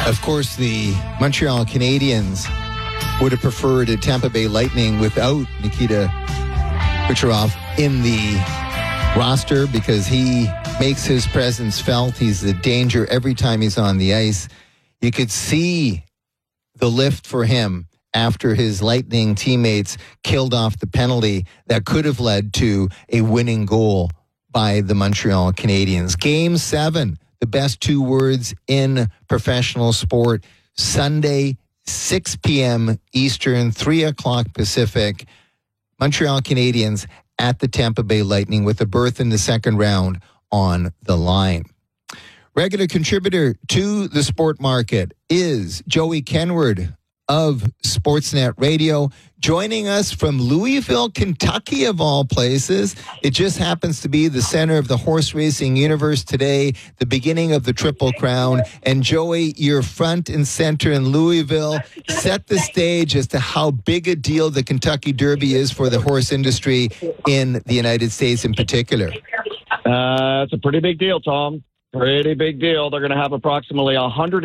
Of course, the Montreal Canadiens would have preferred a Tampa Bay Lightning without Nikita Kucherov in the roster because he makes his presence felt. He's a danger every time he's on the ice. You could see the lift for him after his Lightning teammates killed off the penalty that could have led to a winning goal by the Montreal Canadiens. Game 7, the best two words in professional sport, Sunday, 6 p.m. Eastern, 3 o'clock Pacific. Montreal Canadiens at the Tampa Bay Lightning with a berth in the second round on the line. Regular contributor to the sport market is Joey Kenward of Sportsnet Radio, joining us from Louisville, Kentucky, of all places. It just happens to be the center of the horse racing universe today, the beginning of the Triple Crown. And Joey, you're front and center in Louisville. Set the stage as to how big a deal the Kentucky Derby is for the horse industry in the United States in particular. It's a pretty big deal, Tom. Pretty big deal. They're going to have approximately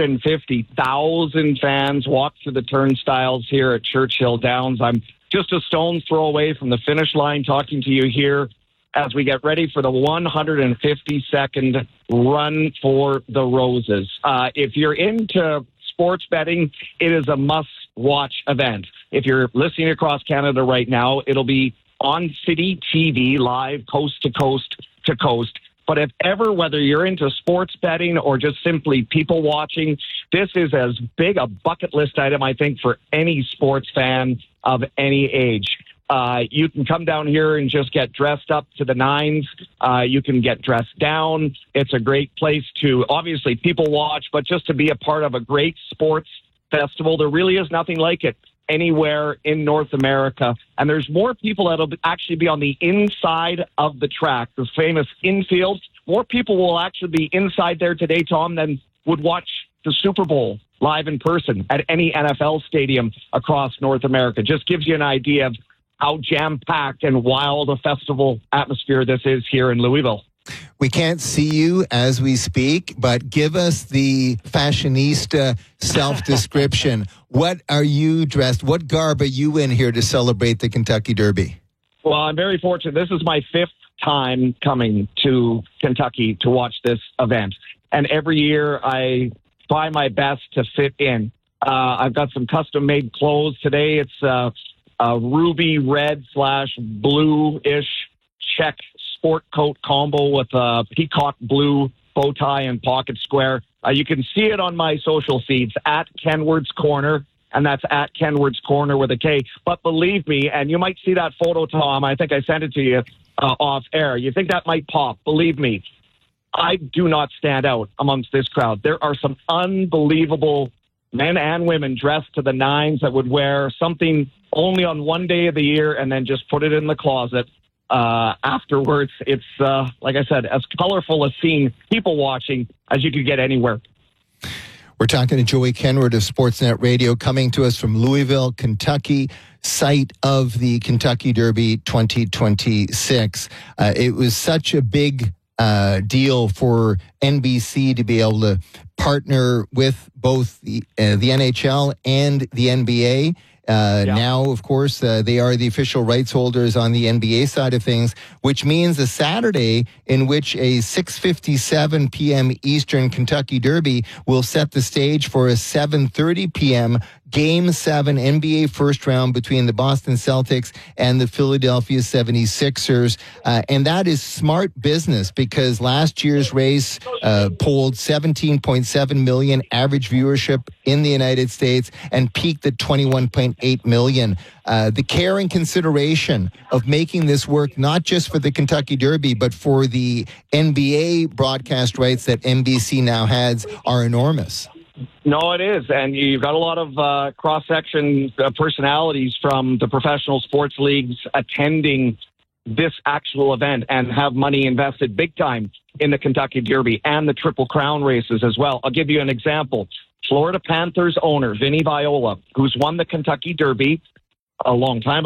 150,000 fans walk through the turnstiles here at Churchill Downs. I'm just a stone's throw away from the finish line talking to you here as we get ready for the 152nd Run for the Roses. If you're into sports betting, it is a must-watch event. If you're listening across Canada right now, it'll be on City TV, live coast to coast to coast. But if ever, whether you're into sports betting or just simply people watching, this is as big a bucket list item, I think, for any sports fan of any age. You can come down here and just get dressed up to the nines. You can get dressed down. It's a great place to, obviously, people watch, but just to be a part of a great sports festival. There really is nothing like it anywhere in North America. And there's more people that'll actually be on the inside of the track, the famous infield. More people will actually be inside there today, Tom, than would watch the Super Bowl live in person at any NFL stadium across North America. Just gives you an idea of how jam-packed and wild a festival atmosphere this is here in Louisville. We can't see you as we speak, but give us the fashionista self-description. What are you dressed? What garb are you in here to celebrate the Kentucky Derby? Well, I'm very fortunate. This is my 5th time coming to Kentucky to watch this event. And every year I try my best to fit in. I've got some custom-made clothes. Today it's a ruby red / blue-ish check sport coat combo with a peacock blue bow tie and pocket square. You can see it on my social feeds at Kenward's Corner, and that's at Kenward's Corner with a K. But believe me, and you might see that photo, Tom, I think I sent it to you off air. You think that might pop. Believe me, I do not stand out amongst this crowd. There are some unbelievable men and women dressed to the nines that would wear something only on one day of the year and then just put it in the closet. Afterwards, it's, like I said, as colorful a scene, people watching, as you could get anywhere. We're talking to Joey Kenward of Sportsnet Radio, coming to us from Louisville, Kentucky, site of the Kentucky Derby 2026. It was such a big deal for NBC to be able to partner with both the NHL and the NBA. Now, of course, they are the official rights holders on the NBA side of things, which means a Saturday in which a 6:57 p.m. Eastern Kentucky Derby will set the stage for a 7:30 p.m. Game 7 NBA first round between the Boston Celtics and the Philadelphia 76ers. And that is smart business because last year's race polled 17.7 million average viewership in the United States and peaked at 21.8 million. The care and consideration of making this work, not just for the Kentucky Derby, but for the NBA broadcast rights that NBC now has, are enormous. No, it is. And you've got a lot of cross-section personalities from the professional sports leagues attending this actual event and have money invested big time in the Kentucky Derby and the Triple Crown races as well. I'll give you an example. Florida Panthers owner Vinny Viola, who's won the Kentucky Derby a long time